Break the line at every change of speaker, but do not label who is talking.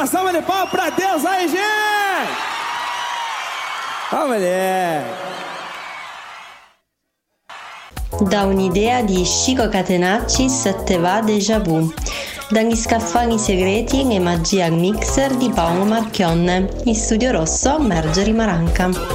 salva de palmas pra Deus aí, gente! Vamos mulher!
Da un'idea di Chico Catenacci te va déjà vu. Dagli scaffali segreti e magia al mixer di Paolo Marchionne. In studio rosso Margherita Maranca.